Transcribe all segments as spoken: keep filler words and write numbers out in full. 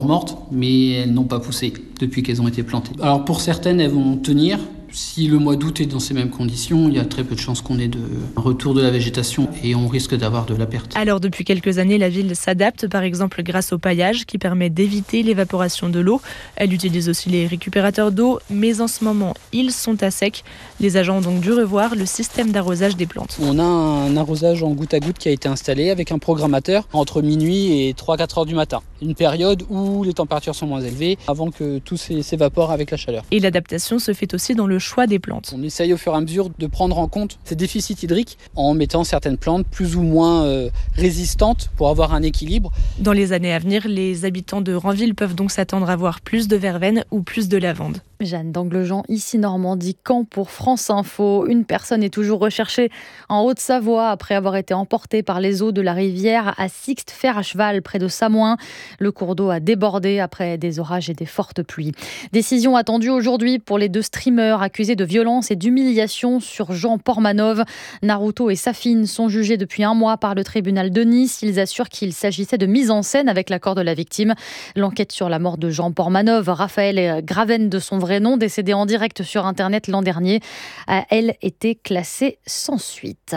mortes, mais elles n'ont pas poussé depuis qu'elles ont été plantées. Alors pour certaines, elles vont tenir. Si le mois d'août est dans ces mêmes conditions, il y a très peu de chances qu'on ait de un retour de la végétation et on risque d'avoir de la perte. Alors depuis quelques années, la ville s'adapte, par exemple grâce au paillage qui permet d'éviter l'évaporation de l'eau. Elle utilise aussi les récupérateurs d'eau, mais en ce moment, ils sont à sec. Les agents ont donc dû revoir le système d'arrosage des plantes. On a un arrosage en goutte à goutte qui a été installé avec un programmateur entre minuit et trois à quatre heures du matin. Une période où les températures sont moins élevées avant que tout s'évapore avec la chaleur. Et l'adaptation se fait aussi dans le choix des plantes. On essaye au fur et à mesure de prendre en compte ces déficits hydriques en mettant certaines plantes plus ou moins euh, résistantes pour avoir un équilibre. Dans les années à venir, les habitants de Ranville peuvent donc s'attendre à voir plus de verveine ou plus de lavande. Jeanne d'Anglejean, ici Normandie, Caen pour France Info. Une personne est toujours recherchée en Haute-Savoie après avoir été emportée par les eaux de la rivière à Sixte-Fer à cheval près de Samoin. Le cours d'eau a débordé après des orages et des fortes pluies. Décision attendue aujourd'hui pour les deux streamers accusés de violence et d'humiliation sur Jean Portmanov. Naruto et Safine sont jugés depuis un mois par le tribunal de Nice. Ils assurent qu'il s'agissait de mise en scène avec l'accord de la victime. L'enquête sur la mort de Jean Portmanov, Raphaël Graven de son vrai nom, décédé en direct sur Internet l'an dernier, a, elle, été classée sans suite.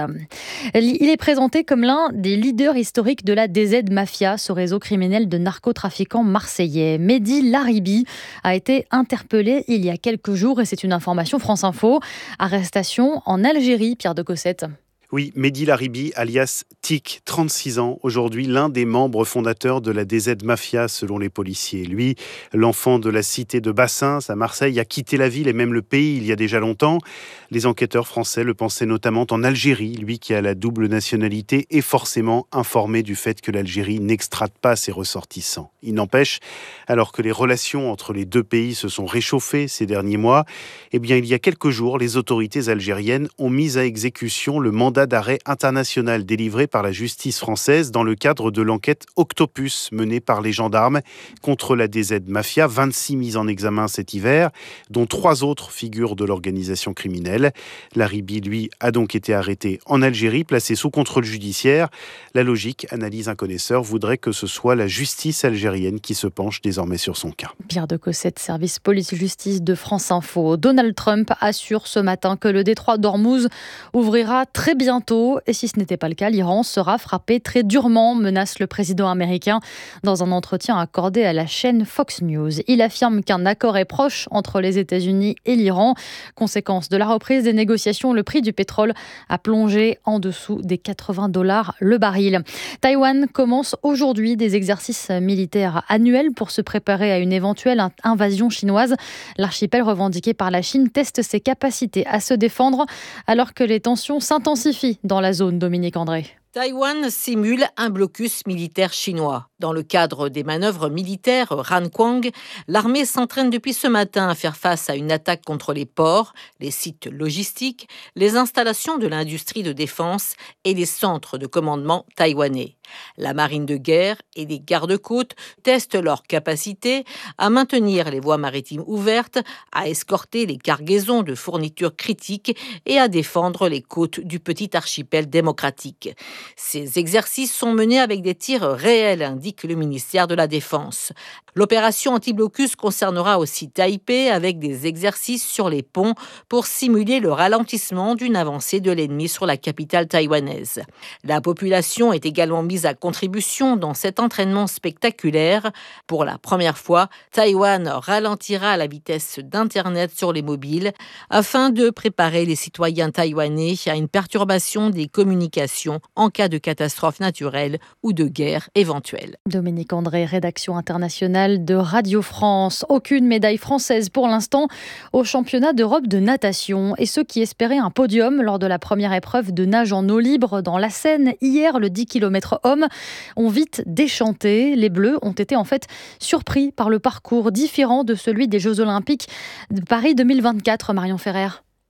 Il est présenté comme l'un des leaders historiques de la D Z Mafia, ce réseau criminel de narcotrafiquants marseillais. Mehdi Laribi a été interpellé il y a quelques jours et c'est une information France Info. Arrestation en Algérie, Pierre de Cossette. Oui, Mehdi Laribi, alias Tic, trente-six ans, aujourd'hui l'un des membres fondateurs de la D Z Mafia selon les policiers. Lui, l'enfant de la cité de Bassins à Marseille, a quitté la ville et même le pays il y a déjà longtemps. Les enquêteurs français le pensaient notamment en Algérie, lui qui a la double nationalité est forcément informé du fait que l'Algérie n'extrade pas ses ressortissants. Il n'empêche, alors que les relations entre les deux pays se sont réchauffées ces derniers mois, eh bien il y a quelques jours, les autorités algériennes ont mis à exécution le mandat d'arrêt international délivré par la justice française dans le cadre de l'enquête Octopus menée par les gendarmes contre la D Z Mafia. vingt-six mises en examen cet hiver, dont trois autres figures de l'organisation criminelle. Laribi, lui, a donc été arrêté en Algérie, placé sous contrôle judiciaire. La logique, analyse un connaisseur, voudrait que ce soit la justice algérienne qui se penche désormais sur son cas. Pierre de Cossette, service police-justice de France Info. Donald Trump assure ce matin que le détroit d'Ormuz ouvrira très bientôt. Et si ce n'était pas le cas, l'Iran sera frappé très durement, menace le président américain dans un entretien accordé à la chaîne Fox News. Il affirme qu'un accord est proche entre les États-Unis et l'Iran. Conséquence de la reprise des négociations, le prix du pétrole a plongé en dessous des quatre-vingts dollars le baril. Taïwan commence aujourd'hui des exercices militaires annuels pour se préparer à une éventuelle invasion chinoise. L'archipel revendiqué par la Chine teste ses capacités à se défendre alors que les tensions s'intensifient dans la zone, Dominique André. Taïwan simule un blocus militaire chinois. Dans le cadre des manœuvres militaires Ranquang, l'armée s'entraîne depuis ce matin à faire face à une attaque contre les ports, les sites logistiques, les installations de l'industrie de défense et les centres de commandement taïwanais. La marine de guerre et les gardes-côtes testent leur capacité à maintenir les voies maritimes ouvertes, à escorter les cargaisons de fournitures critiques et à défendre les côtes du petit archipel démocratique. Ces exercices sont menés avec des tirs réels, indique le ministère de la Défense. L'opération anti-blocus concernera aussi Taipei avec des exercices sur les ponts pour simuler le ralentissement d'une avancée de l'ennemi sur la capitale taïwanaise. La population est également mise à contribution dans cet entraînement spectaculaire. Pour la première fois, Taïwan ralentira la vitesse d'Internet sur les mobiles afin de préparer les citoyens taïwanais à une perturbation des communications en cas de catastrophe naturelle ou de guerre éventuelle. Dominique André, rédaction internationale de Radio France. Aucune médaille française pour l'instant au championnat d'Europe de natation. Et ceux qui espéraient un podium lors de la première épreuve de nage en eau libre dans la Seine, hier, le dix kilomètres hommes, ont vite déchanté. Les Bleus ont été en fait surpris par le parcours différent de celui des Jeux Olympiques de Paris deux mille vingt-quatre, Marion Ferrer.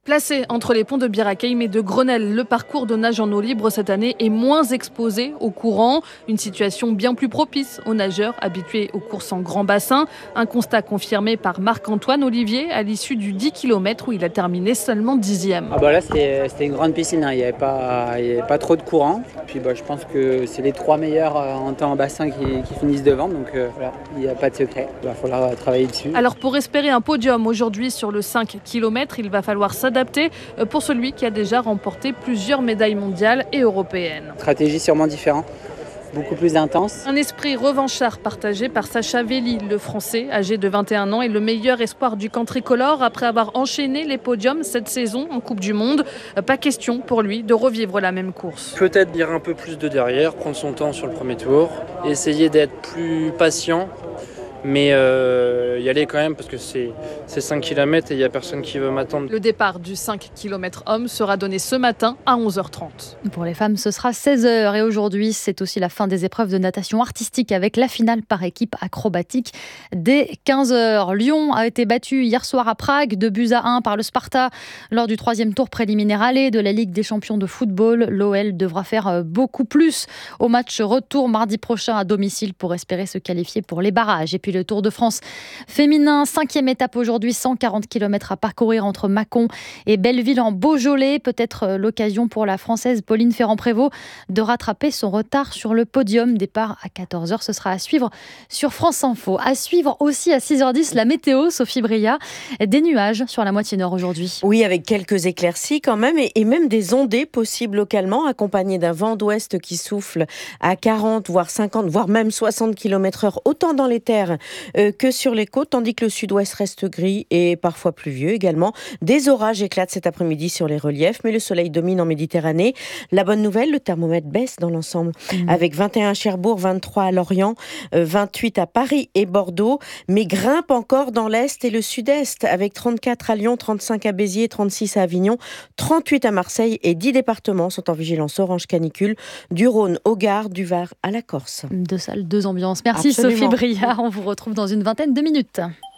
Placé entre les ponts de Bir Hakeim et de Grenelle, le parcours de nage en eau libre cette année est moins exposé au courant. Une situation bien plus propice aux nageurs habitués aux courses en grand bassin. Un constat confirmé par Marc-Antoine Olivier à l'issue du dix kilomètres où il a terminé seulement dixième. Ah bah là c'était, c'était une grande piscine, hein. Il n'y avait pas, il y avait pas trop de courant. Puis bah, je pense que c'est les trois meilleurs en temps en bassin qui, qui finissent devant. Donc euh, voilà, il n'y a pas de secret. Il va falloir travailler dessus. Alors pour espérer un podium aujourd'hui sur le cinq kilomètres, il va falloir s'adapter adapté pour celui qui a déjà remporté plusieurs médailles mondiales et européennes. Stratégie sûrement différente, beaucoup plus intense. Un esprit revanchard partagé par Sacha Veli, le Français, âgé de vingt et un ans, est le meilleur espoir du camp tricolore après avoir enchaîné les podiums cette saison en Coupe du Monde. Pas question pour lui de revivre la même course. Peut-être lire un peu plus de derrière, prendre son temps sur le premier tour, essayer d'être plus patient. Mais euh, y aller quand même parce que c'est, c'est cinq kilomètres et il n'y a personne qui veut m'attendre. Le départ du cinq kilomètres homme sera donné ce matin à onze heures trente. Pour les femmes, ce sera seize heures. Et aujourd'hui, c'est aussi la fin des épreuves de natation artistique avec la finale par équipe acrobatique dès quinze heures. Lyon a été battu hier soir à Prague, deux buts à un par le Sparta. Lors du troisième tour préliminaire aller de la Ligue des champions de football, l'O L devra faire beaucoup plus au match retour mardi prochain à domicile pour espérer se qualifier pour les barrages. Et puis le Tour de France féminin, cinquième étape aujourd'hui, cent quarante kilomètres à parcourir entre Mâcon et Belleville en Beaujolais. Peut-être l'occasion pour la Française Pauline Ferrand-Prévot de rattraper son retard sur le podium. Départ à quatorze heures, ce sera à suivre sur France Info. À suivre aussi à six heures dix, la météo, Sophie Bria. Des nuages sur la moitié nord aujourd'hui. Oui, avec quelques éclaircies quand même et, et même des ondées possibles localement, accompagnées d'un vent d'ouest qui souffle à quarante, voire cinquante, voire même soixante kilomètres heure, autant dans les terres euh, que sur les côtes, tandis que le sud-ouest reste gris et parfois pluvieux également. Des orages éclatent cet après-midi sur les reliefs, mais le soleil domine en Méditerranée. La bonne nouvelle, le thermomètre baisse dans l'ensemble, mmh. avec vingt et un à Cherbourg, vingt-trois à Lorient, euh, vingt-huit à Paris et Bordeaux, mais grimpe encore dans l'est et le sud-est, avec trente-quatre à Lyon, trente-cinq à Béziers, trente-six à Avignon, trente-huit à Marseille et dix départements sont en vigilance orange canicule, du Rhône au Gard, du Var à la Corse. Deux salles, deux ambiances. Merci Absolument. Sophie Briard, on vous retrouve dans une vingtaine de minutes.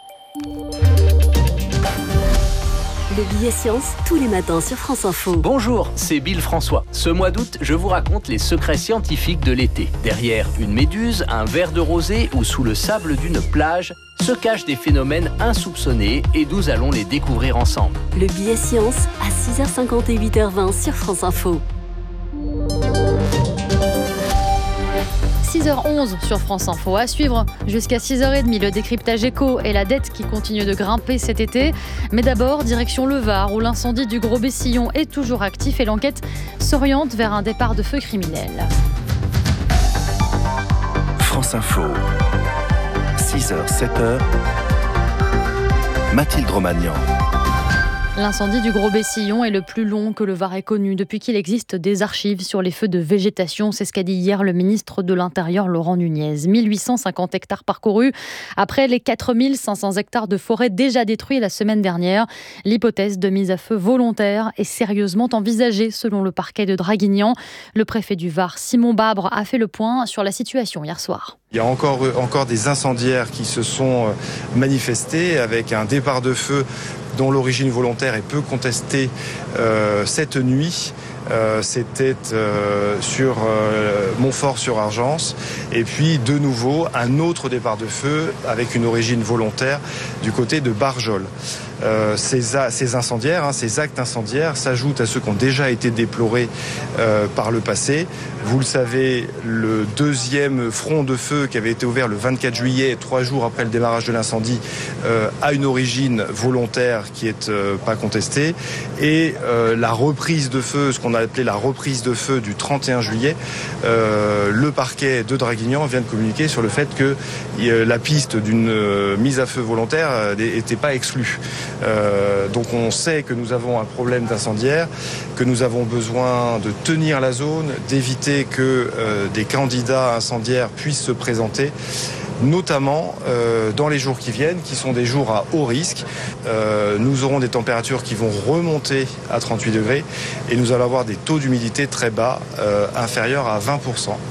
Le billet science, tous les matins sur France Info. Bonjour, c'est Bill François. Ce mois d'août, je vous raconte les secrets scientifiques de l'été. Derrière une méduse, un verre de rosée ou sous le sable d'une plage, se cachent des phénomènes insoupçonnés et nous allons les découvrir ensemble. Le billet science à six heures cinquante et huit heures vingt sur France Info. six heures onze sur France Info. À suivre jusqu'à six heures trente, le décryptage éco et la dette qui continue de grimper cet été. Mais d'abord, direction le Var, où l'incendie du Gros Bessillon est toujours actif et l'enquête s'oriente vers un départ de feu criminel. France Info, six heures, sept heures, Mathilde Romagnan. L'incendie du Gros Bessillon est le plus long que le Var ait connu depuis qu'il existe des archives sur les feux de végétation. C'est ce qu'a dit hier le ministre de l'Intérieur, Laurent Nunez. mille huit cent cinquante hectares parcourus après les quatre mille cinq cents hectares de forêt déjà détruits la semaine dernière. L'hypothèse de mise à feu volontaire est sérieusement envisagée selon le parquet de Draguignan. Le préfet du Var, Simon Babre, a fait le point sur la situation hier soir. Il y a encore, encore des incendiaires qui se sont manifestés avec un départ de feu dont l'origine volontaire est peu contestée euh, cette nuit. Euh, c'était euh, sur euh, Montfort-sur-Argence et puis de nouveau un autre départ de feu avec une origine volontaire du côté de Barjol. Euh, ces, ces incendiaires, hein, ces actes incendiaires s'ajoutent à ceux qui ont déjà été déplorés euh, par le passé. Vous le savez, le deuxième front de feu qui avait été ouvert le vingt-quatre juillet, trois jours après le démarrage de l'incendie, euh, a une origine volontaire qui est euh, pas contestée. Et euh, la reprise de feu, ce qu'on a appelé la reprise de feu du trente et un juillet, euh, le parquet de Draguignan vient de communiquer sur le fait que euh, la piste d'une euh, mise à feu volontaire n'était pas exclue. Euh, donc on sait que nous avons un problème d'incendiaire, que nous avons besoin de tenir la zone, d'éviter que euh, des candidats incendiaires puissent se présenter, notamment euh, dans les jours qui viennent, qui sont des jours à haut risque. Euh, nous aurons des températures qui vont remonter à trente-huit degrés et nous allons avoir des taux d'humidité très bas, euh, inférieurs à vingt pour cent.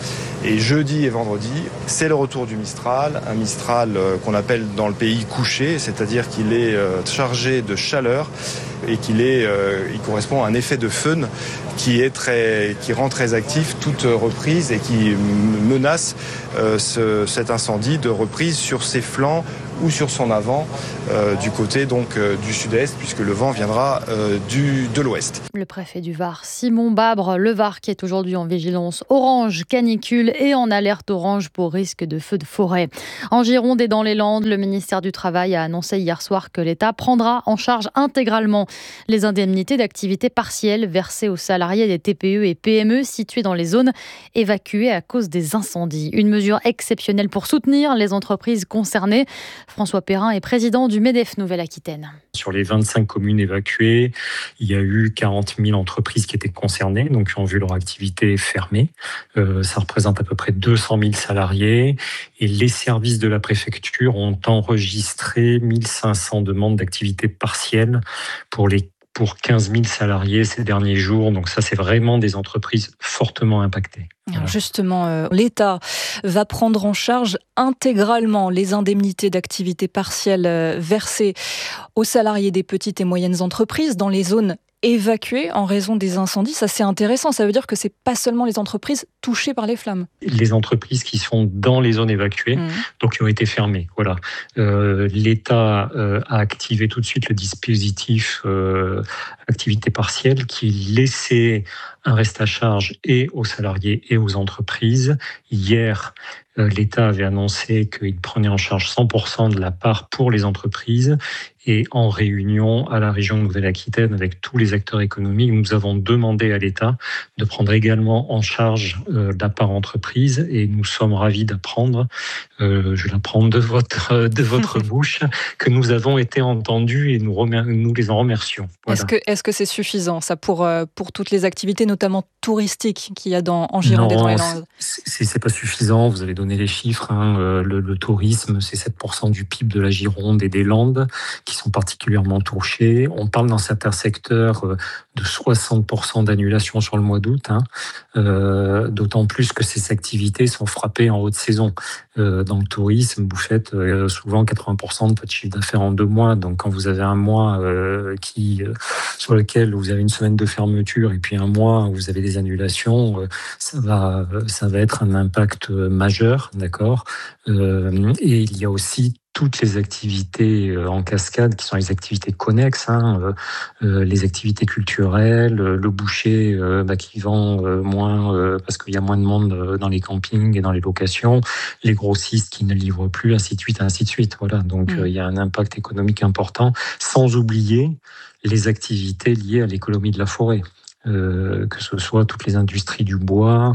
Et jeudi et vendredi, c'est le retour du Mistral, un Mistral qu'on appelle dans le pays couché, c'est-à-dire qu'il est chargé de chaleur et qu'il est, euh, il correspond à un effet de fun qui est très, qui rend très actif toute reprise et qui menace euh, ce, cet incendie de reprise sur ses flancs ou sur son avant euh, du côté donc euh, du sud-est, puisque le vent viendra euh, du, de l'ouest. Le préfet du Var, Simon Babre, le Var qui est aujourd'hui en vigilance orange canicule et en alerte orange pour risque de feu de forêt. En Gironde et dans les Landes, le ministère du Travail a annoncé hier soir que l'État prendra en charge intégralement les indemnités d'activité partielle versées aux salariés des T P E et P M E situés dans les zones évacuées à cause des incendies. Une mesure exceptionnelle pour soutenir les entreprises concernées. François Perrin est président du MEDEF Nouvelle-Aquitaine. Sur les vingt-cinq communes évacuées, il y a eu quarante mille entreprises qui étaient concernées, donc qui ont vu leur activité fermée. Euh, ça représente à peu près deux cent mille salariés. Et les services de la préfecture ont enregistré mille cinq cents demandes d'activité partielle pour les pour quinze mille salariés ces derniers jours. Donc ça, c'est vraiment des entreprises fortement impactées. Voilà. Alors justement, euh, l'État va prendre en charge intégralement les indemnités d'activité partielle euh, versées aux salariés des petites et moyennes entreprises dans les zones évacuées en raison des incendies. Ça, c'est intéressant. Ça veut dire que c'est pas seulement les entreprises touchées par les flammes. Les entreprises qui sont dans les zones évacuées, mmh. donc qui ont été fermées. Voilà. Euh, L'État euh, a activé tout de suite le dispositif euh, activité partielle qui laissait un reste à charge et aux salariés et aux entreprises. Hier, euh, l'État avait annoncé qu'il prenait en charge cent pour cent de la part pour les entreprises. Et en réunion à la région Nouvelle-Aquitaine avec tous les acteurs économiques, nous avons demandé à l'État de prendre également en charge euh, la part entreprise. Et nous sommes ravis d'apprendre, euh, je vais l'apprendre de votre, de votre bouche, que nous avons été entendus et nous, remer- nous les en remercions. Voilà. Est-ce que, est-ce que c'est suffisant, ça, pour, euh, pour toutes les activités, notamment touristiques qu'il y a dans, en Gironde et dans les Landes ? C'est, c'est pas suffisant, vous avez donné les chiffres. Hein. Le, le tourisme, c'est sept pour cent du P I B de la Gironde et des Landes, qui sont particulièrement touchés. On parle dans certains secteurs de soixante pour cent d'annulation sur le mois d'août, hein. euh, d'autant plus que ces activités sont frappées en haute saison. Euh, dans le tourisme, vous faites euh, souvent quatre-vingts pour cent de votre chiffre d'affaires en deux mois. Donc quand vous avez un mois euh, qui, euh, sur lequel vous avez une semaine de fermeture et puis un mois où vous avez des annulations, euh, ça va, ça va être un impact majeur, d'accord. Euh, et il y a aussi toutes les activités en cascade qui sont les activités connexes, hein, euh, euh, les activités culturelles, le boucher euh, bah, qui vend euh, moins euh, parce qu'il y a moins de monde dans les campings et dans les locations, les grossistes qui ne livrent plus, ainsi de suite, ainsi de suite. Voilà, donc mmh. euh, il y a un impact économique important, sans oublier les activités liées à l'économie de la forêt. Euh, que ce soit toutes les industries du bois,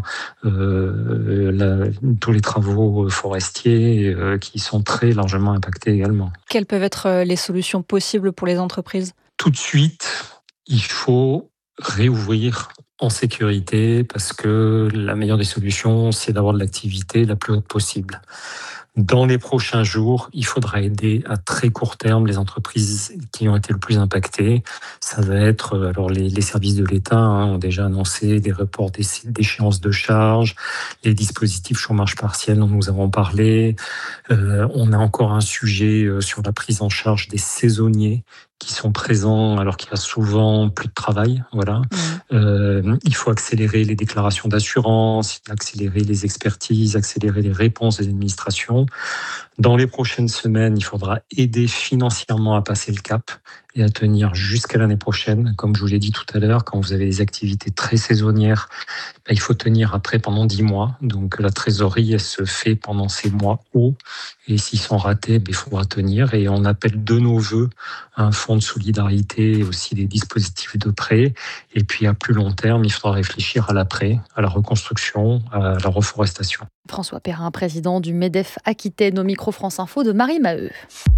euh, la, tous les travaux forestiers euh, qui sont très largement impactés également. Quelles peuvent être les solutions possibles pour les entreprises ? Tout de suite, il faut réouvrir en sécurité parce que la meilleure des solutions, c'est d'avoir de l'activité la plus haute possible. Dans les prochains jours, il faudra aider à très court terme les entreprises qui ont été le plus impactées. Ça va être, alors les, les services de l'État hein, ont déjà annoncé des reports d'échéances de charges, les dispositifs chômage partiel dont nous avons parlé. Euh, on a encore un sujet sur la prise en charge des saisonniers qui sont présents alors qu'il y a souvent plus de travail. Voilà. Mmh. Euh, il faut accélérer les déclarations d'assurance, accélérer les expertises, accélérer les réponses des administrations. Dans les prochaines semaines, il faudra aider financièrement à passer le cap et à tenir jusqu'à l'année prochaine. Comme je vous l'ai dit tout à l'heure, quand vous avez des activités très saisonnières, ben, il faut tenir après pendant dix mois. Donc la trésorerie, elle se fait pendant ces mois hauts. Et s'ils sont ratés, ben, il faudra tenir. Et on appelle de nos voeux un fonds de solidarité et aussi des dispositifs de prêt. Et puis à plus long terme, il faudra réfléchir à l'après, à la reconstruction, à la reforestation. François Perrin, président du MEDEF Aquitaine, au micro France Info de Marie Maheu.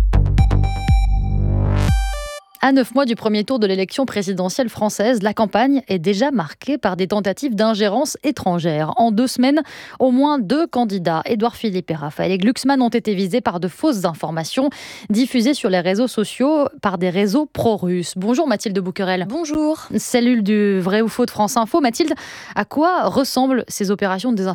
À neuf mois du premier tour de l'élection présidentielle française, la campagne est déjà marquée par des tentatives d'ingérence étrangère. En deux semaines, au moins deux candidats, Édouard Philippe et Raphaël Glucksmann, ont été visés par de fausses informations diffusées sur les réseaux sociaux par des réseaux pro-russes. Bonjour Mathilde Bouquerel. Bonjour. Cellule du Vrai ou Faux de France Info. Mathilde, à quoi ressemblent ces opérations de désinformation ?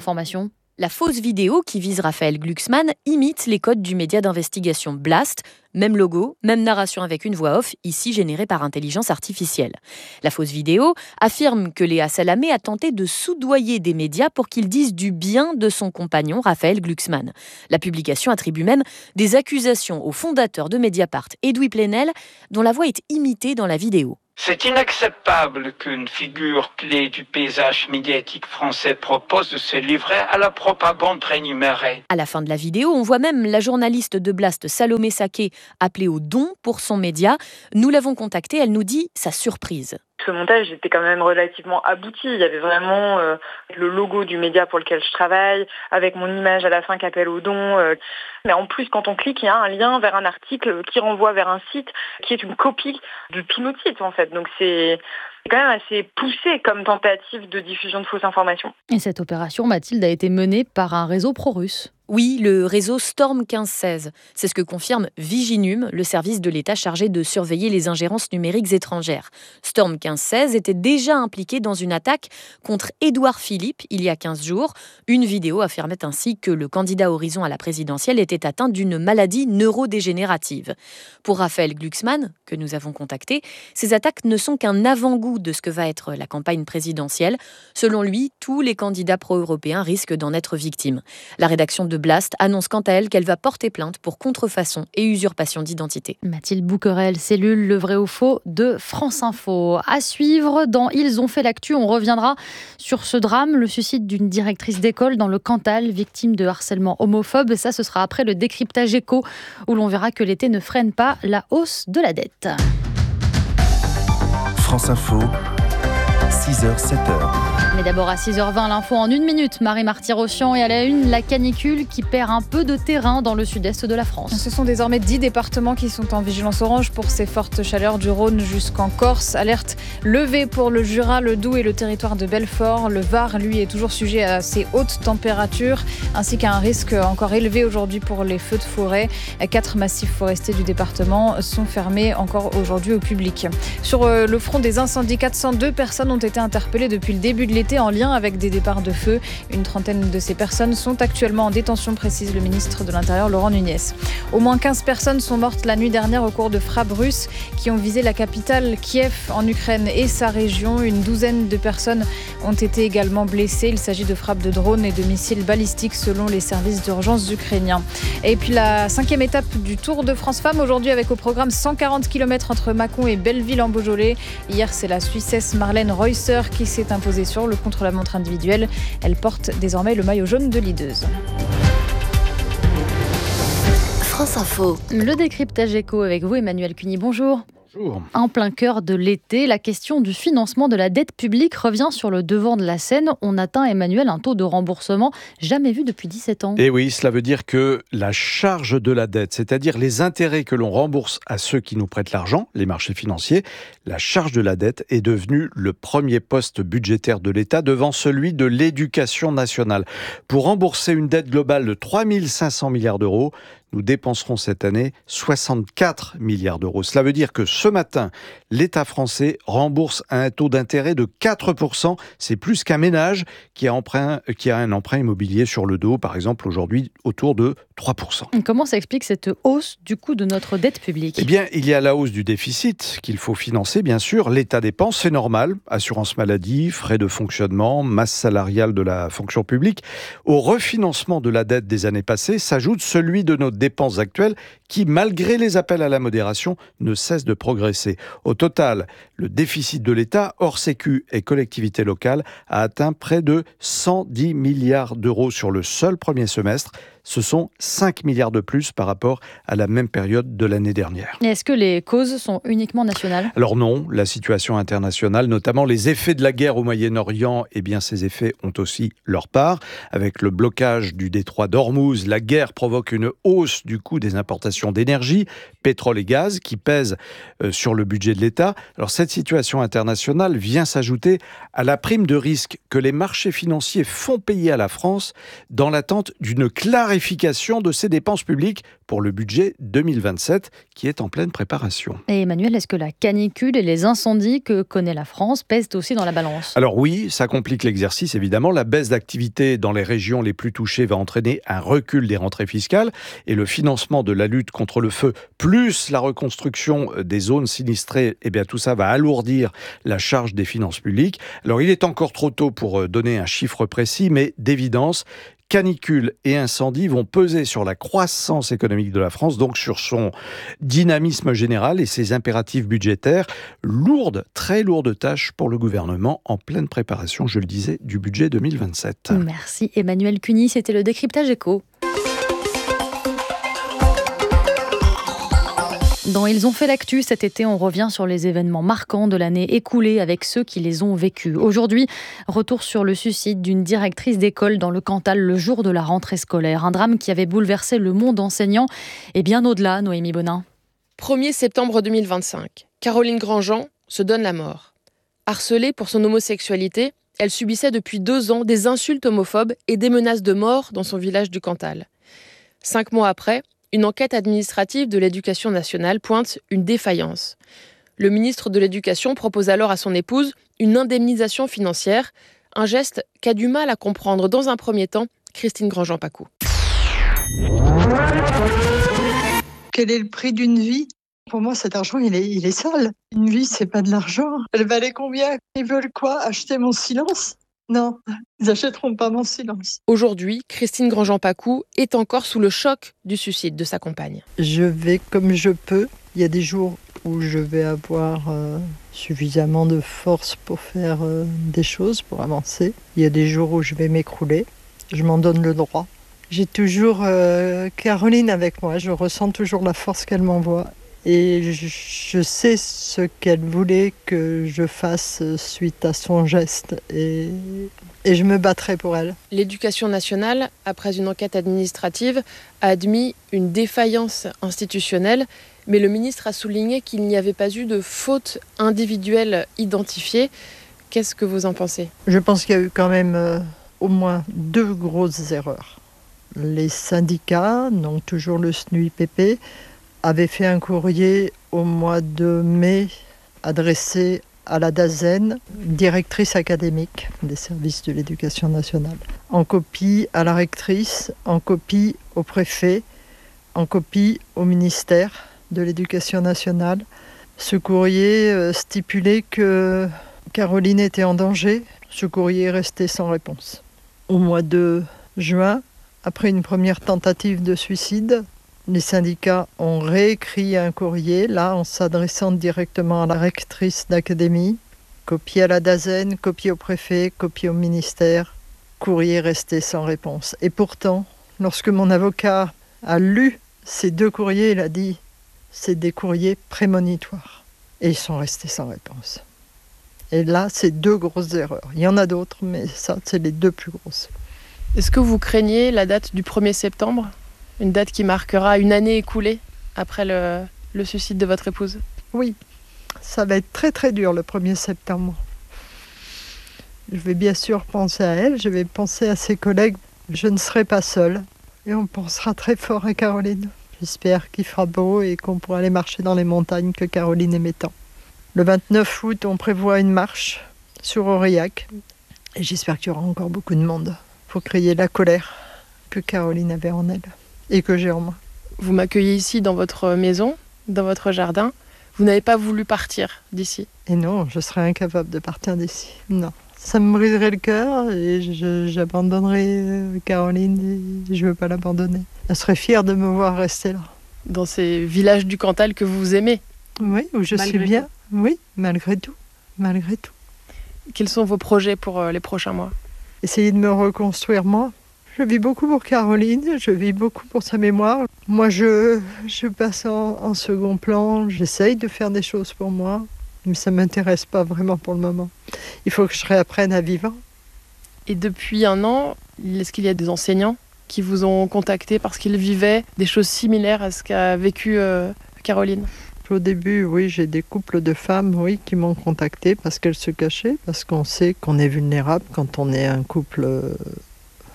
La fausse vidéo qui vise Raphaël Glucksmann imite les codes du média d'investigation Blast. Même logo, même narration avec une voix off, ici générée par intelligence artificielle. La fausse vidéo affirme que Léa Salamé a tenté de soudoyer des médias pour qu'ils disent du bien de son compagnon Raphaël Glucksmann. La publication attribue même des accusations au fondateur de Mediapart, Edoui Plenel, dont la voix est imitée dans la vidéo. C'est inacceptable qu'une figure clé du paysage médiatique français propose de se livrer à la propagande rémunérée. À la fin de la vidéo, on voit même la journaliste de Blast, Salomé Saké, appelée au don pour son média. Nous l'avons contactée, elle nous dit sa surprise. Ce montage était quand même relativement abouti. Il y avait vraiment euh, le logo du média pour lequel je travaille, avec mon image à la fin qui appelle au don. Euh. Mais en plus, quand on clique, il y a un lien vers un article qui renvoie vers un site qui est une copie de tous nos sites, en fait. Donc c'est... C'est quand même assez poussé comme tentative de diffusion de fausses informations. Et cette opération, Mathilde, a été menée par un réseau pro-russe. Oui, le réseau Storm quinze seize. C'est ce que confirme Viginum, le service de l'État chargé de surveiller les ingérences numériques étrangères. Storm quinze seize était déjà impliqué dans une attaque contre Édouard Philippe il y a quinze jours. Une vidéo affirmait ainsi que le candidat Horizon à la présidentielle était atteint d'une maladie neurodégénérative. Pour Raphaël Glucksmann, que nous avons contacté, ces attaques ne sont qu'un avant-goût de ce que va être la campagne présidentielle. Selon lui, tous les candidats pro-européens risquent d'en être victimes. La rédaction de Blast annonce quant à elle qu'elle va porter plainte pour contrefaçon et usurpation d'identité. Mathilde Bouquerel, cellule Le Vrai ou Faux de France Info. À suivre dans Ils ont fait l'actu, on reviendra sur ce drame, le suicide d'une directrice d'école dans le Cantal, victime de harcèlement homophobe. Ça, ce sera après le décryptage éco, où l'on verra que l'été ne freine pas la hausse de la dette. France Info, six heures sept heures. Mais d'abord à six heures vingt, l'info en une minute. Marie-Marty Rossian et à la une, la canicule qui perd un peu de terrain dans le sud-est de la France. Ce sont désormais dix départements qui sont en vigilance orange pour ces fortes chaleurs du Rhône jusqu'en Corse. Alerte levée pour le Jura, le Doubs et le territoire de Belfort. Le Var, lui, est toujours sujet à ces hautes températures ainsi qu'à un risque encore élevé aujourd'hui pour les feux de forêt. Quatre massifs forestiers du département sont fermés encore aujourd'hui au public. Sur le front des incendies, quatre cent deux personnes ont été interpellées depuis le début de l'été en lien avec des départs de feu. Une trentaine de ces personnes sont actuellement en détention, précise le ministre de l'Intérieur Laurent Nunez. Au moins quinze personnes sont mortes la nuit dernière au cours de frappes russes qui ont visé la capitale Kiev en Ukraine et sa région. Une douzaine de personnes ont été également blessées. Il s'agit de frappes de drones et de missiles balistiques selon les services d'urgence ukrainiens. Et puis la cinquième étape du Tour de France Femmes aujourd'hui avec au programme cent quarante kilomètres entre Mâcon et Belleville en Beaujolais. Hier, c'est la Suissesse Marlène Reusser qui s'est imposée sur le contre-la-montre individuelle. Elle porte désormais le maillot jaune de leaduse. France Info. Le décryptage éco avec vous, Emmanuel Cuny. Bonjour. Bonjour. En plein cœur de l'été, la question du financement de la dette publique revient sur le devant de la scène. On atteint, Emmanuel, un taux de remboursement jamais vu depuis dix-sept ans. Et oui, cela veut dire que la charge de la dette, c'est-à-dire les intérêts que l'on rembourse à ceux qui nous prêtent l'argent, les marchés financiers, la charge de la dette est devenue le premier poste budgétaire de l'État devant celui de l'éducation nationale. Pour rembourser une dette globale de trois mille cinq cents milliards d'euros, nous dépenserons cette année soixante-quatre milliards d'euros. Cela veut dire que ce matin, l'État français rembourse à un taux d'intérêt de quatre pour cent. C'est plus qu'un ménage qui a, emprunt, qui a un emprunt immobilier sur le dos, par exemple aujourd'hui autour de trois pour cent. Comment s'explique cette hausse du coût de notre dette publique ? Eh bien, il y a la hausse du déficit qu'il faut financer, bien sûr. L'État dépense, c'est normal. Assurance maladie, frais de fonctionnement, masse salariale de la fonction publique. Au refinancement de la dette des années passées s'ajoute celui de nos dépenses actuelles qui, malgré les appels à la modération, ne cessent de progresser. Au total, le déficit de l'État, hors sécu et collectivités locales, a atteint près de cent dix milliards d'euros sur le seul premier semestre. Ce sont cinq milliards de plus par rapport à la même période de l'année dernière. Et est-ce que les causes sont uniquement nationales ? Alors non, la situation internationale, notamment les effets de la guerre au Moyen-Orient, eh bien ces effets ont aussi leur part. Avec le blocage du détroit d'Ormuz, la guerre provoque une hausse du coût des importations d'énergie, pétrole et gaz, qui pèsent euh, sur le budget de l'État. Alors cette situation internationale vient s'ajouter à la prime de risque que les marchés financiers font payer à la France dans l'attente d'une clarification clarification de ses dépenses publiques pour le budget deux mille vingt-sept qui est en pleine préparation. Et Emmanuel, est-ce que la canicule et les incendies que connaît la France pèsent aussi dans la balance ? Alors oui, ça complique l'exercice évidemment. La baisse d'activité dans les régions les plus touchées va entraîner un recul des rentrées fiscales et le financement de la lutte contre le feu plus la reconstruction des zones sinistrées, eh bien tout ça va alourdir la charge des finances publiques. Alors il est encore trop tôt pour donner un chiffre précis, mais d'évidence, canicule et incendie vont peser sur la croissance économique de la France, donc sur son dynamisme général et ses impératifs budgétaires. Lourde, très lourde tâche pour le gouvernement en pleine préparation, je le disais, du budget deux mille vingt-sept. Merci Emmanuel Cuny, c'était le décryptage éco. Dans Ils ont fait l'actu, cet été, on revient sur les événements marquants de l'année écoulée avec ceux qui les ont vécus. Aujourd'hui, retour sur le suicide d'une directrice d'école dans le Cantal le jour de la rentrée scolaire. Un drame qui avait bouleversé le monde enseignant et bien au-delà, Noémie Bonin. premier septembre deux mille vingt-cinq, Caroline Grandjean se donne la mort. Harcelée pour son homosexualité, elle subissait depuis deux ans des insultes homophobes et des menaces de mort dans son village du Cantal. Cinq mois après, une enquête administrative de l'Éducation nationale pointe une défaillance. Le ministre de l'Éducation propose alors à son épouse une indemnisation financière, un geste qu'a du mal à comprendre dans un premier temps Christine Grandjean-Pacou. Quel est le prix d'une vie ? Pour moi, cet argent, il est, il est sale. Une vie, c'est pas de l'argent. Elle valait combien ? Ils veulent quoi ? Acheter mon silence ? Non, ils n'achèteront pas mon silence. Aujourd'hui, Christine Grandjean-Pacou est encore sous le choc du suicide de sa compagne. Je vais comme je peux. Il y a des jours où je vais avoir euh, suffisamment de force pour faire euh, des choses, pour avancer. Il y a des jours où je vais m'écrouler. Je m'en donne le droit. J'ai toujours euh, Caroline avec moi. Je ressens toujours la force qu'elle m'envoie. Et je, je sais ce qu'elle voulait que je fasse suite à son geste. Et, et je me battrai pour elle. L'Éducation nationale, après une enquête administrative, a admis une défaillance institutionnelle. Mais le ministre a souligné qu'il n'y avait pas eu de faute individuelle identifiée. Qu'est-ce que vous en pensez ? Je pense qu'il y a eu quand même euh, au moins deux grosses erreurs. Les syndicats, donc toujours le S N U I P P, avait fait un courrier au mois de mai adressé à la DAZEN, directrice académique des services de l'éducation nationale, en copie à la rectrice, en copie au préfet, en copie au ministère de l'éducation nationale. Ce courrier stipulait que Caroline était en danger. Ce courrier est resté sans réponse. Au mois de juin, après une première tentative de suicide, les syndicats ont réécrit un courrier, là, en s'adressant directement à la rectrice d'académie, copie à la DAZEN, copie au préfet, copie au ministère, courrier resté sans réponse. Et pourtant, lorsque mon avocat a lu ces deux courriers, il a dit « c'est des courriers prémonitoires ». Et ils sont restés sans réponse. Et là, c'est deux grosses erreurs. Il y en a d'autres, mais ça, c'est les deux plus grosses. Est-ce que vous craignez la date du premier septembre ? Une date qui marquera une année écoulée après le, le suicide de votre épouse ? Oui, ça va être très très dur le premier septembre. Je vais bien sûr penser à elle, je vais penser à ses collègues. Je ne serai pas seule et on pensera très fort à Caroline. J'espère qu'il fera beau et qu'on pourra aller marcher dans les montagnes que Caroline aimait tant. Le vingt-neuf août, on prévoit une marche sur Aurillac et j'espère qu'il y aura encore beaucoup de monde pour crier la colère que Caroline avait en elle. Et que j'ai en moi. Vous m'accueillez ici dans votre maison, dans votre jardin. Vous n'avez pas voulu partir d'ici ? Et non, je serais incapable de partir d'ici. Non, ça me briserait le cœur et je, j'abandonnerais Caroline et je ne veux pas l'abandonner. Elle serait fière de me voir rester là. Dans ces villages du Cantal que vous aimez ? Oui, où je malgré suis bien. Tout. Oui, malgré tout. Malgré tout. Quels sont vos projets pour les prochains mois ? Essayer de me reconstruire moi. Je vis beaucoup pour Caroline, je vis beaucoup pour sa mémoire. Moi, je, je passe en, en second plan, j'essaye de faire des choses pour moi, mais ça ne m'intéresse pas vraiment pour le moment. Il faut que je réapprenne à vivre. Et depuis un an, est-ce qu'il y a des enseignants qui vous ont contacté parce qu'ils vivaient des choses similaires à ce qu'a vécu euh, Caroline ? Au début, oui, j'ai des couples de femmes oui, qui m'ont contacté parce qu'elles se cachaient, parce qu'on sait qu'on est vulnérable quand on est un couple... Euh,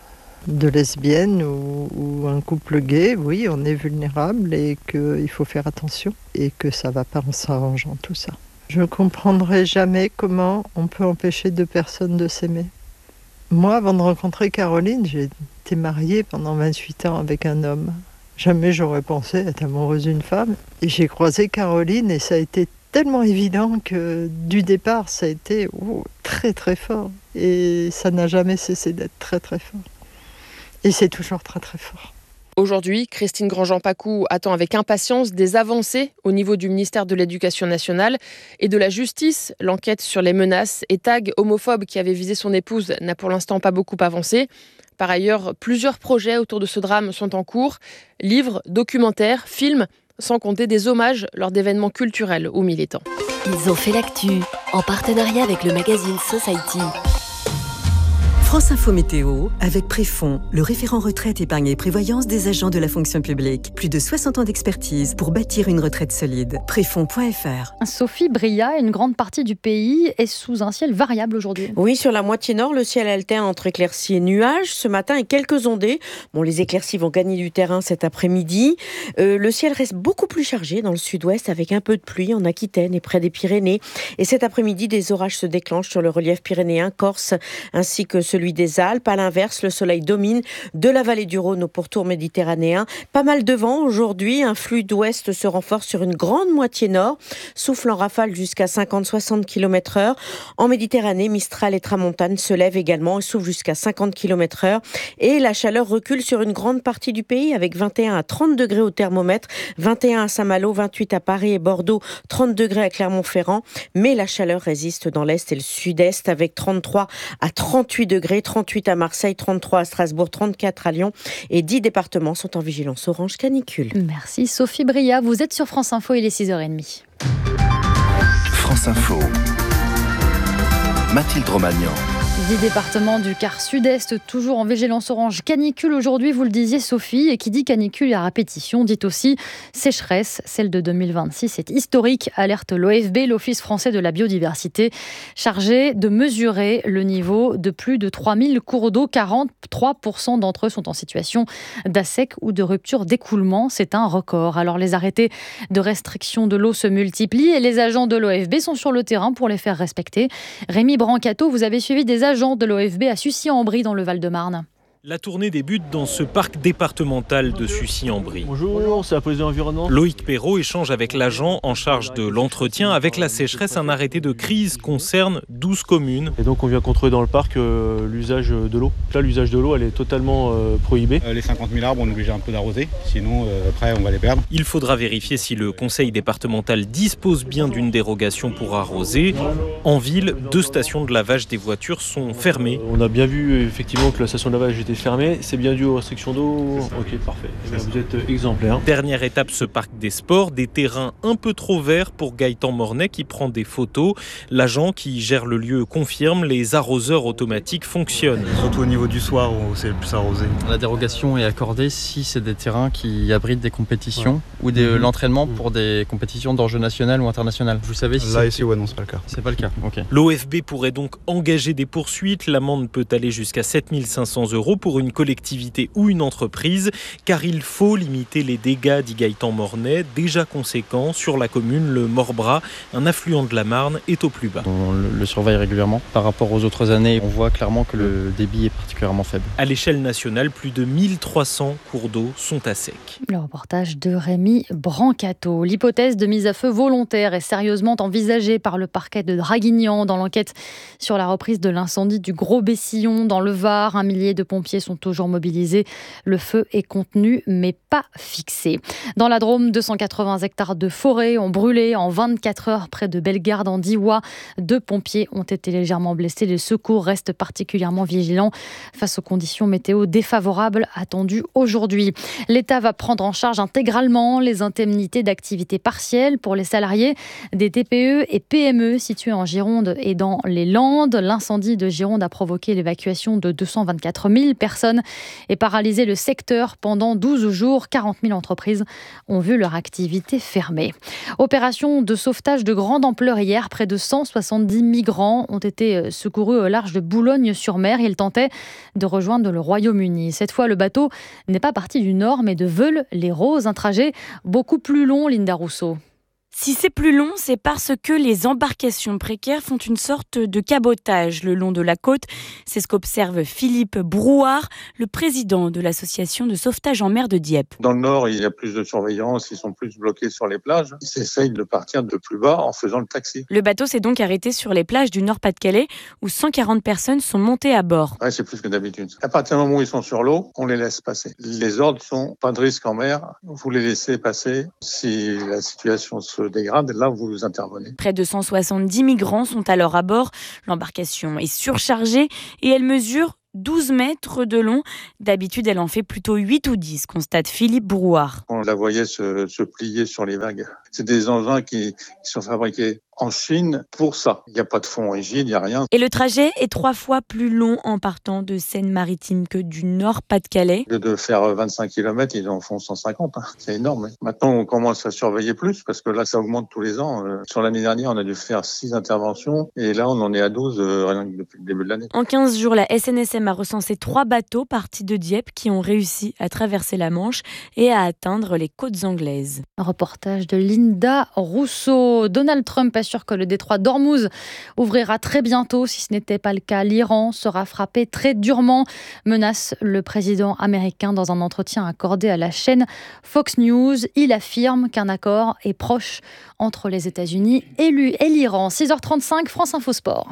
de lesbiennes ou, ou un couple gay, oui, on est vulnérable et qu'il faut faire attention et que ça ne va pas en s'arrangeant tout ça. Je ne comprendrai jamais comment on peut empêcher deux personnes de s'aimer. Moi, avant de rencontrer Caroline, j'ai été mariée pendant vingt-huit ans avec un homme. Jamais j'aurais pensé être amoureuse d'une femme. Et j'ai croisé Caroline et ça a été tellement évident que du départ, ça a été oh, très très fort. Et ça n'a jamais cessé d'être très très fort. Et c'est toujours très très fort. Aujourd'hui, Christine Grandjean-Pacou attend avec impatience des avancées au niveau du ministère de l'Éducation nationale et de la Justice. L'enquête sur les menaces et tags homophobes qui avaient visé son épouse n'a pour l'instant pas beaucoup avancé. Par ailleurs, plusieurs projets autour de ce drame sont en cours. Livres, documentaires, films, sans compter des hommages lors d'événements culturels ou militants. Ils ont fait l'actu en partenariat avec le magazine Society. France Info Météo avec Préfond, le référent retraite, épargne et prévoyance des agents de la fonction publique. Plus de soixante ans d'expertise pour bâtir une retraite solide. Préfond point f r. Sophie Bria, une grande partie du pays est sous un ciel variable aujourd'hui. Oui, sur la moitié nord, le ciel alterne entre éclaircies et nuages ce matin et quelques ondées. Bon, les éclaircies vont gagner du terrain cet après-midi. Euh, le ciel reste beaucoup plus chargé dans le sud-ouest avec un peu de pluie en Aquitaine et près des Pyrénées. Et cet après-midi, des orages se déclenchent sur le relief pyrénéen, corse ainsi que celui des Alpes. À l'inverse, le soleil domine de la vallée du Rhône au pourtour méditerranéen. Pas mal de vent aujourd'hui. Un flux d'ouest se renforce sur une grande moitié nord. Souffle en rafale jusqu'à cinquante à soixante kilomètres heure. En Méditerranée, Mistral et Tramontane se lèvent également et soufflent jusqu'à cinquante kilomètres heure. Et la chaleur recule sur une grande partie du pays avec vingt et un à trente degrés au thermomètre, vingt et un à Saint-Malo, vingt-huit à Paris et Bordeaux, trente degrés à Clermont-Ferrand. Mais la chaleur résiste dans l'est et le sud-est avec trente-trois à trente-huit degrés. trente-huit à Marseille, trente-trois à Strasbourg, trente-quatre à Lyon et dix départements sont en vigilance orange canicule. Merci Sophie Bria, vous êtes sur France Info, il est six heures trente. France Info. Mathilde Romagnan. dix départements du quart sud-est, toujours en vigilance orange canicule aujourd'hui, vous le disiez Sophie, et qui dit canicule à répétition, dit aussi sécheresse. Celle de deux mille vingt-six est historique, alerte l'O F B, l'Office français de la biodiversité, chargé de mesurer le niveau de plus de trois mille cours d'eau. quarante-trois pour cent d'entre eux sont en situation d'assec ou de rupture d'écoulement. C'est un record. Alors les arrêtés de restriction de l'eau se multiplient et les agents de l'O F B sont sur le terrain pour les faire respecter. Rémi Brancato, vous avez suivi des agents de l'O F B à Sucy-en-Brie dans le Val-de-Marne. La tournée débute dans ce parc départemental de Sucy-en-Brie. Bonjour, c'est la police de l'environnement. Loïc Perrault échange avec l'agent en charge de l'entretien. Avec la sécheresse, un arrêté de crise concerne douze communes. Et donc on vient contrôler dans le parc euh, l'usage de l'eau. Là, l'usage de l'eau, elle est totalement euh, prohibée. Euh, les cinquante mille arbres, on est obligé un peu d'arroser, sinon euh, après on va les perdre. Il faudra vérifier si le conseil départemental dispose bien d'une dérogation pour arroser. En ville, deux stations de lavage des voitures sont fermées. On a bien vu effectivement que la station de lavage était fermé, c'est bien dû aux restrictions d'eau. Ok, parfait. Vous êtes exemplaire. Dernière étape, ce parc des sports, des terrains un peu trop verts pour Gaëtan Mornay qui prend des photos. L'agent qui gère le lieu confirme, les arroseurs automatiques fonctionnent. Surtout au niveau du soir où c'est le plus arrosé. La dérogation est accordée si c'est des terrains qui abritent des compétitions ouais. ou de mmh. l'entraînement mmh. pour des compétitions d'enjeu national ou international. Vous savez si Là c'est... ici, ouais, non, c'est pas le cas. C'est pas le cas, ok. L'O F B pourrait donc engager des poursuites. L'amende peut aller jusqu'à sept mille cinq cents euros pour une collectivité ou une entreprise, car il faut limiter les dégâts, dit Gaëtan Mornay, déjà conséquents sur la commune. Le Morbras, un affluent de la Marne, est au plus bas. On le, le surveille régulièrement. Par rapport aux autres années, on voit clairement que le débit est particulièrement faible. À l'échelle nationale, plus de mille trois cents cours d'eau sont à sec. Le reportage de Rémi Brancato. L'hypothèse de mise à feu volontaire est sérieusement envisagée par le parquet de Draguignan dans l'enquête sur la reprise de l'incendie du Gros Bessillon dans le Var. Un millier de pompiers sont toujours mobilisés. Le feu est contenu mais pas fixé. Dans la Drôme, deux cent quatre-vingts hectares de forêt ont brûlé en vingt-quatre heures près de Bellegarde en Diois. Deux pompiers ont été légèrement blessés. Les secours restent particulièrement vigilants face aux conditions météo défavorables attendues aujourd'hui. L'État va prendre en charge intégralement les indemnités d'activité partielle pour les salariés des T P E et P M E situés en Gironde et dans les Landes. L'incendie de Gironde a provoqué l'évacuation de deux cent vingt-quatre mille personnes et paralysé le secteur pendant douze jours. quarante mille entreprises ont vu leur activité fermée. Opération de sauvetage de grande ampleur hier. Près de cent soixante-dix migrants ont été secourus au large de Boulogne-sur-Mer. Ils tentaient de rejoindre le Royaume-Uni. Cette fois, le bateau n'est pas parti du nord, mais de Veules-les-Roses. Un trajet beaucoup plus long, Linda Rousseau. Si c'est plus long, c'est parce que les embarcations précaires font une sorte de cabotage le long de la côte. C'est ce qu'observe Philippe Brouard, le président de l'association de sauvetage en mer de Dieppe. Dans le nord, il y a plus de surveillance, ils sont plus bloqués sur les plages. Ils essayent de partir de plus bas en faisant le taxi. Le bateau s'est donc arrêté sur les plages du Nord-Pas-de-Calais où cent quarante personnes sont montées à bord. Ouais, c'est plus que d'habitude. À partir du moment où ils sont sur l'eau, on les laisse passer. Les ordres sont pas de risque en mer, vous les laissez passer. Si la situation se dégrade, là vous intervenez. Près de cent soixante-dix migrants sont alors à bord. L'embarcation est surchargée et elle mesure douze mètres de long. D'habitude, elle en fait plutôt huit ou dix, constate Philippe Brouard. On la voyait se, se plier sur les vagues. C'est des engins qui, qui sont fabriqués en Chine pour ça. Il n'y a pas de fond rigide, il n'y a rien. Et le trajet est trois fois plus long en partant de Seine-Maritime que du Nord-Pas-de-Calais. De, de faire vingt-cinq kilomètres, ils en font cent cinquante. Hein. C'est énorme. Hein. Maintenant, on commence à surveiller plus parce que là, ça augmente tous les ans. Euh, sur l'année dernière, on a dû faire six interventions et là, on en est à douze euh, rien que depuis le début de l'année. En quinze jours, la S N S M a recensé trois bateaux partis de Dieppe qui ont réussi à traverser la Manche et à atteindre les côtes anglaises. Un reportage de Linda Rousseau. Donald Trump assure que le détroit d'Ormuz ouvrira très bientôt. Si ce n'était pas le cas, l'Iran sera frappé très durement, menace le président américain dans un entretien accordé à la chaîne Fox News. Il affirme qu'un accord est proche entre les États-Unis et l'Iran. six heures trente-cinq, France Info Sport.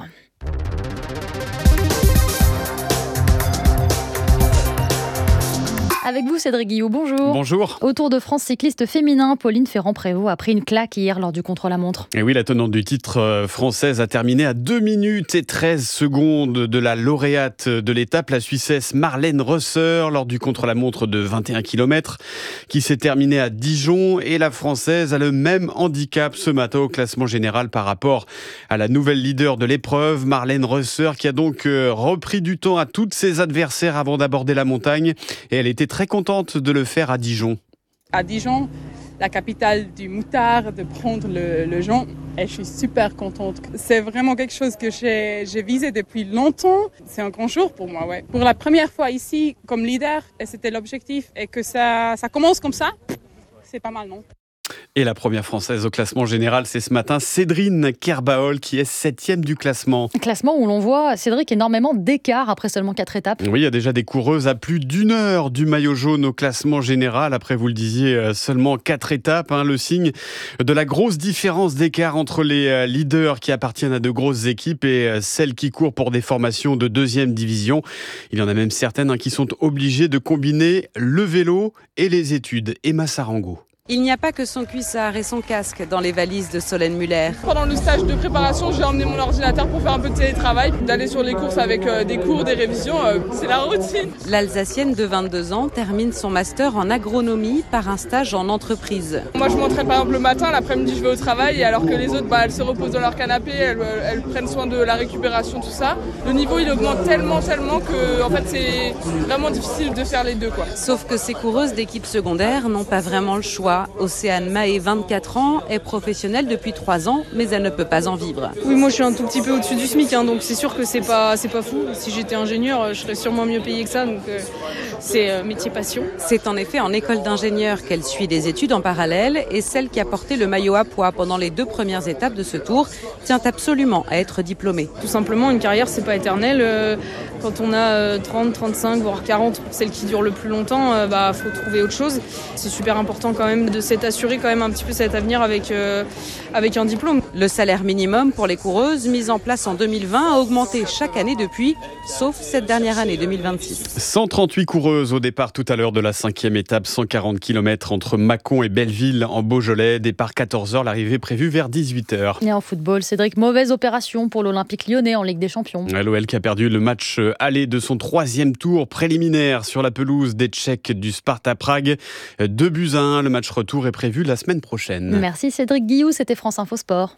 Avec vous, Cédric Guillou, bonjour. Bonjour. Au Tour de France cycliste féminin, Pauline Ferrand-Prévot a pris une claque hier lors du contre-la-montre. Et oui, la tenante du titre française a terminé à deux minutes et treize secondes de la lauréate de l'étape, la Suissesse Marlène Reusser, lors du contre-la-montre de vingt et un kilomètres, qui s'est terminé à Dijon. Et la Française a le même handicap ce matin au classement général par rapport à la nouvelle leader de l'épreuve, Marlène Reusser, qui a donc repris du temps à toutes ses adversaires avant d'aborder la montagne. Et elle était très contente de le faire à Dijon. À Dijon, la capitale du moutard, de prendre le, le Jean, et je suis super contente. C'est vraiment quelque chose que j'ai, j'ai visé depuis longtemps. C'est un grand jour pour moi, ouais. Pour la première fois ici, comme leader, et c'était l'objectif, et que ça, ça commence comme ça, c'est pas mal, non ? Et la première Française au classement général, c'est ce matin Cédrine Kerbaol qui est septième du classement. Classement où l'on voit, Cédric, énormément d'écart après seulement quatre étapes. Oui, il y a déjà des coureuses à plus d'une heure du maillot jaune au classement général. Après, vous le disiez, seulement quatre étapes. Hein, le signe de la grosse différence d'écart entre les leaders qui appartiennent à de grosses équipes et celles qui courent pour des formations de deuxième division. Il y en a même certaines hein, qui sont obligées de combiner le vélo et les études. Emma Sarango. Il n'y a pas que son cuissard et son casque dans les valises de Solène Muller. Pendant le stage de préparation, j'ai emmené mon ordinateur pour faire un peu de télétravail, d'aller sur les courses avec euh, des cours, des révisions, euh, c'est la routine. L'Alsacienne de vingt-deux ans termine son master en agronomie par un stage en entreprise. Moi je m'entraîne par exemple le matin, l'après-midi je vais au travail, et alors que les autres bah, elles se reposent dans leur canapé, elles, elles prennent soin de la récupération, tout ça. Le niveau il augmente tellement, tellement que en fait, c'est vraiment difficile de faire les deux, quoi. Sauf que ces coureuses d'équipe secondaire n'ont pas vraiment le choix. Océane Mahé, vingt-quatre ans, est professionnelle depuis trois ans, mais elle ne peut pas en vivre. Oui, moi je suis un tout petit peu au-dessus du SMIC, hein, donc c'est sûr que c'est pas, c'est pas fou. Si j'étais ingénieur, je serais sûrement mieux payée que ça, donc euh, c'est euh, métier passion. C'est en effet en école d'ingénieur qu'elle suit des études en parallèle, et celle qui a porté le maillot à pois pendant les deux premières étapes de ce tour tient absolument à être diplômée. Tout simplement, une carrière c'est pas éternel. Euh, quand on a euh, trente, trente-cinq, voire quarante, pour celle qui dure le plus longtemps, euh, bah faut trouver autre chose. C'est super important quand même de s'être assuré quand même un petit peu cet avenir avec, euh, avec un diplôme. Le salaire minimum pour les coureuses, mis en place en deux mille vingt, a augmenté chaque année depuis, sauf cette dernière année deux mille vingt-six. cent trente-huit coureuses au départ tout à l'heure de la cinquième étape, cent quarante kilomètres entre Mâcon et Belleville en Beaujolais. Départ quatorze heures, l'arrivée prévue vers dix-huit heures. Et en football, Cédric, mauvaise opération pour l'Olympique Lyonnais en Ligue des Champions. L'O L qui a perdu le match aller de son troisième tour préliminaire sur la pelouse des Tchèques du Sparta Prague. deux buts à un, le match retour est prévu la semaine prochaine. Merci Cédric Guillou, c'était France Info Sport.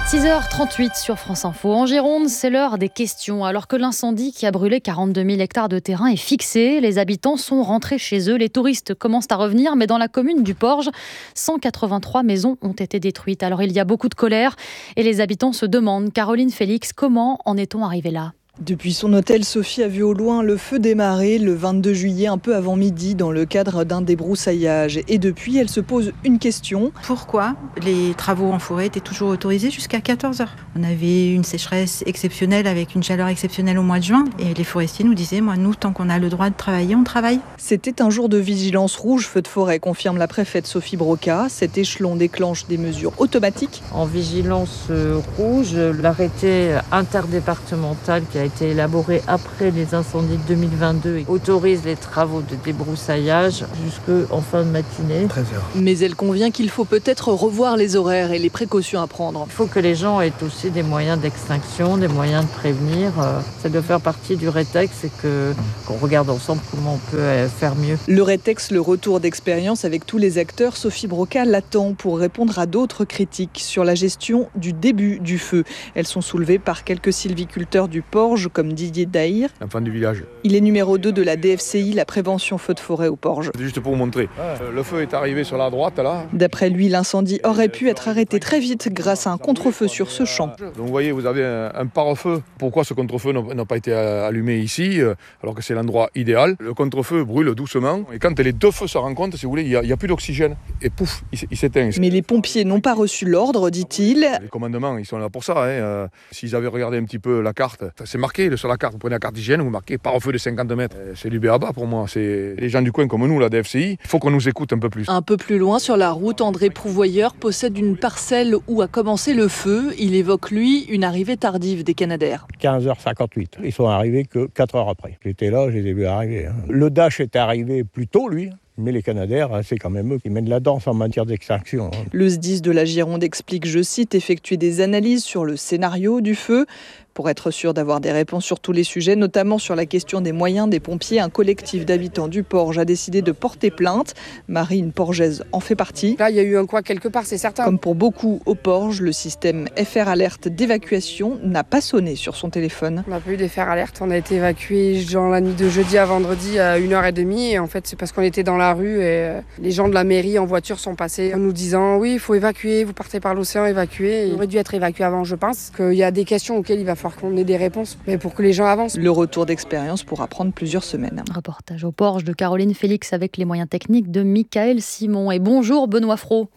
six heures trente-huit sur France Info. En Gironde, c'est l'heure des questions. Alors que l'incendie qui a brûlé quarante-deux mille hectares de terrain est fixé, les habitants sont rentrés chez eux. Les touristes commencent à revenir, mais dans la commune du Porge, cent quatre-vingt-trois maisons ont été détruites. Alors il y a beaucoup de colère et les habitants se demandent, Caroline Félix, comment en est-on arrivé là ? Depuis son hôtel, Sophie a vu au loin le feu démarrer le vingt-deux juillet, un peu avant midi, dans le cadre d'un débroussaillage. Et depuis, elle se pose une question. Pourquoi les travaux en forêt étaient toujours autorisés jusqu'à quatorze heures ? On avait une sécheresse exceptionnelle avec une chaleur exceptionnelle au mois de juin. Et les forestiers nous disaient, moi, nous, tant qu'on a le droit de travailler, on travaille. C'était un jour de vigilance rouge, feu de forêt, confirme la préfète Sophie Broca. Cet échelon déclenche des mesures automatiques. En vigilance rouge, l'arrêté interdépartemental qui a été élaboré après les incendies de deux mille vingt-deux et autorise les travaux de débroussaillage jusqu'en fin de matinée. treize heures. Mais elle convient qu'il faut peut-être revoir les horaires et les précautions à prendre. Il faut que les gens aient aussi des moyens d'extinction, des moyens de prévenir. Ça doit faire partie du rétex et que, qu'on regarde ensemble comment on peut faire mieux. Le rétex, le retour d'expérience avec tous les acteurs, Sophie Broca l'attend pour répondre à d'autres critiques sur la gestion du début du feu. Elles sont soulevées par quelques sylviculteurs du Porge, comme Didier Daïr. Enfant du village. Il est numéro deux de la D F C I, la prévention feu de forêt au Porge. C'est juste pour vous montrer. Euh, le feu est arrivé sur la droite, là. D'après lui, l'incendie aurait pu être arrêté très vite grâce à un contre-feu sur ce champ. Donc vous voyez, vous avez un, un pare-feu. Pourquoi ce contre-feu n'a pas été allumé ici, alors que c'est l'endroit idéal? Le contre-feu brûle doucement. Et quand les deux feux se rencontrent, si vous voulez, il n'y a, a plus d'oxygène. Et pouf, il, il s'éteint. Mais les pompiers n'ont pas reçu l'ordre, dit-il. Les commandements, ils sont là pour ça. Hein. Euh, s'ils avaient regardé un petit peu la carte, c'est marqué sur la carte. Vous prenez la carte d'hygiène, vous marquez pare-feu de cinquante mètres. C'est du B A B A pour moi. C'est les gens du coin comme nous, la D F C I. Il faut qu'on nous écoute un peu plus. Un peu plus loin sur la route, André Prouvoyeur possède une parcelle où a commencé le feu. Il évoque, lui, une arrivée tardive des Canadaires. quinze heures cinquante-huit. Ils sont arrivés que quatre heures après. J'étais là, je les ai vus arriver. Le Dash est arrivé plus tôt, lui. Mais les Canadaires, c'est quand même eux qui mènent la danse en matière d'extinction. Le S D I S de la Gironde explique, je cite, effectuer des analyses sur le scénario du feu pour être sûr d'avoir des réponses sur tous les sujets, notamment sur la question des moyens des pompiers. Un collectif d'habitants du Porge a décidé de porter plainte. Marie, une Porgeaise, en fait partie. Là, il y a eu un quoi quelque part, c'est certain. Comme pour beaucoup au Porge, le système F R Alerte d'évacuation n'a pas sonné sur son téléphone. On n'a pas eu des F R Alerte. On a été évacués dans la nuit de jeudi à vendredi à une heure trente. Et en fait, c'est parce qu'on était dans la rue et les gens de la mairie en voiture sont passés en nous disant « Oui, il faut évacuer, vous partez par l'océan, évacuer ». On aurait dû être évacué avant, je pense. Qu'il y a des questions auxquelles il va falloir qu'on ait des réponses, mais pour que les gens avancent. Le retour d'expérience pourra prendre plusieurs semaines. Reportage au Porge de Caroline Félix avec les moyens techniques de Michael Simon. Et bonjour Benoît Fraud.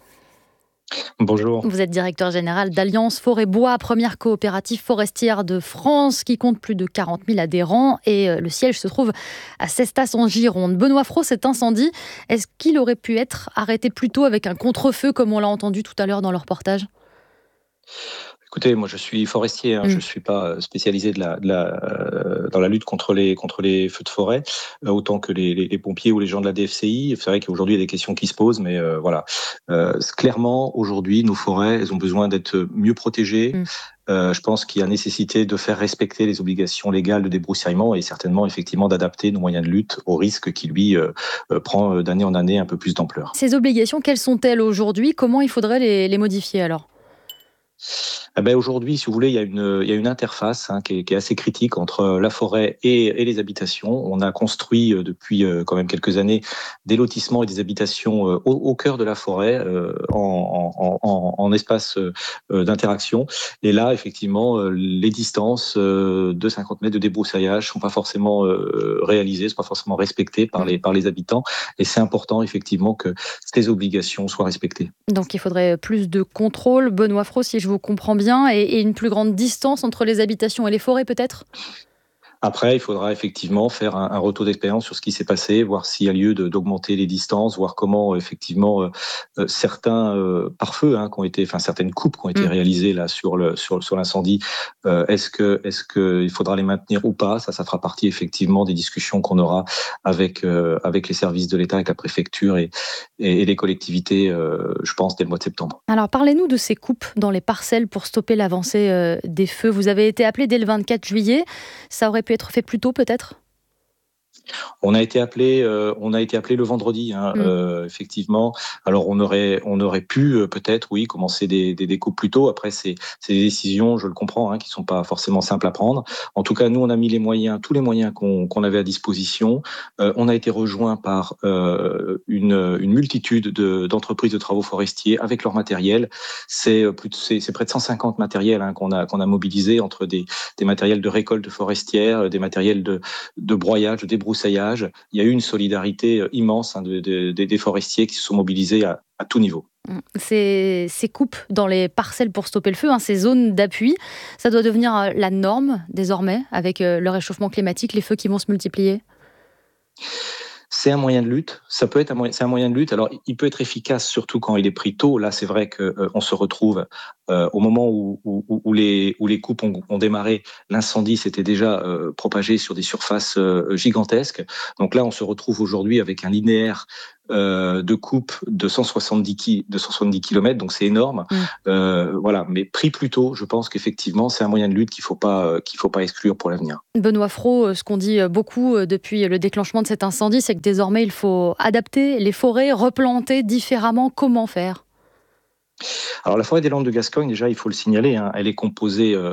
Bonjour. Vous êtes directeur général d'Alliance Forêt Bois, première coopérative forestière de France qui compte plus de quarante mille adhérents et le siège se trouve à Cestas en Gironde. Benoît Fraud, cet incendie, est-ce qu'il aurait pu être arrêté plus tôt avec un contre-feu comme on l'a entendu tout à l'heure dans le reportage ? Écoutez, moi je suis forestier, hein, mmh. je ne suis pas spécialisé de la, de la, euh, dans la lutte contre les, contre les feux de forêt, euh, autant que les, les, les pompiers ou les gens de la D F C I. C'est vrai qu'aujourd'hui il y a des questions qui se posent, mais euh, voilà. Euh, clairement, aujourd'hui, nos forêts, elles ont besoin d'être mieux protégées. Mmh. Euh, je pense qu'il y a nécessité de faire respecter les obligations légales de débroussaillement et certainement effectivement d'adapter nos moyens de lutte au risque qui, lui, euh, euh, prend d'année en année un peu plus d'ampleur. Ces obligations, quelles sont-elles aujourd'hui ? Comment il faudrait les, les modifier alors ? Eh ben aujourd'hui, si vous voulez, il y a une, il y a une interface hein, qui, est, qui est assez critique entre la forêt et, et les habitations. On a construit euh, depuis euh, quand même quelques années des lotissements et des habitations euh, au, au cœur de la forêt, euh, en, en, en, en espace euh, d'interaction. Et là, effectivement, euh, les distances euh, de cinquante mètres de débroussaillage sont pas forcément euh, réalisées, sont pas forcément respectées par les, par les habitants. Et c'est important, effectivement, que ces obligations soient respectées. Donc, il faudrait plus de contrôle. Benoît Fraud, si je vous comprends bien, et, et une plus grande distance entre les habitations et les forêts peut-être ? Après, il faudra effectivement faire un, un retour d'expérience sur ce qui s'est passé, voir s'il y a lieu de, d'augmenter les distances, voir comment effectivement euh, certains euh, pare-feux, hein, qui ont été, enfin certaines coupes qui ont été mmh. réalisées là sur le sur sur l'incendie. Euh, est-ce que est-ce que il faudra les maintenir ou pas ? Ça, ça fera partie effectivement des discussions qu'on aura avec euh, avec les services de l'État, avec la préfecture et et, et les collectivités. Euh, je pense dès le mois de septembre. Alors parlez-nous de ces coupes dans les parcelles pour stopper l'avancée euh, des feux. Vous avez été appelé dès le vingt-quatre juillet. Ça aurait pu être fait plus tôt peut-être ? On a été appelé, euh, on a été appelé le vendredi, hein, mmh. euh, effectivement. Alors on aurait, on aurait pu euh, peut-être, oui, commencer des, des découpes plus tôt. Après, c'est, c'est des décisions, je le comprends, hein, qui sont pas forcément simples à prendre. En tout cas, nous, on a mis les moyens, tous les moyens qu'on, qu'on avait à disposition. Euh, on a été rejoint par euh, une, une multitude de, d'entreprises de travaux forestiers avec leur matériel. C'est plus, de, c'est, c'est près de cent cinquante matériels hein, qu'on a, qu'on a mobilisés entre des, des matériels de récolte forestière, des matériels de, de broyage, de débroussaillage. Il y a eu une solidarité immense hein, de, de, de, des forestiers qui se sont mobilisés à, à tout niveau. Ces, ces coupes dans les parcelles pour stopper le feu, hein, ces zones d'appui, ça doit devenir la norme désormais avec le réchauffement climatique, les feux qui vont se multiplier? C'est un moyen de lutte. Ça peut être un moyen, c'est un moyen de lutte. Alors, il peut être efficace surtout quand il est pris tôt. Là, c'est vrai que euh, on se retrouve euh, au moment où, où, où les où les coupes ont, ont démarré. L'incendie s'était déjà euh, propagé sur des surfaces euh, gigantesques. Donc là, on se retrouve aujourd'hui avec un linéaire euh, de coupe de cent soixante-dix kilomètres. Donc c'est énorme. Mmh. Euh, voilà. Mais pris plus tôt, je pense qu'effectivement, c'est un moyen de lutte qu'il faut pas euh, qu'il faut pas exclure pour l'avenir. Benoît Fraud, ce qu'on dit beaucoup depuis le déclenchement de cet incendie, c'est que désormais, il faut adapter les forêts, replanter différemment. Comment faire ? Alors la forêt des Landes de Gascogne, déjà, il faut le signaler, hein, elle est composée euh,